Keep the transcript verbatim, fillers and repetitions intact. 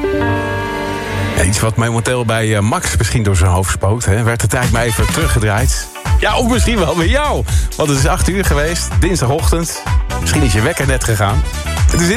Ja, iets wat momenteel bij uh, Max misschien door zijn hoofd spookt. Hè? Werd de tijd maar even teruggedraaid. Ja, of misschien wel bij jou. Want het is acht uur geweest, dinsdagochtend. Misschien is je wekker net gegaan. Het is